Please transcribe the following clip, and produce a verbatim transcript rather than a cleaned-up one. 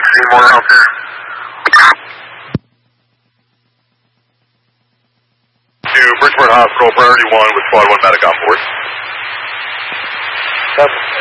Any more out there? To Bridgeport Hospital, priority one with squad one medic on board. Yep.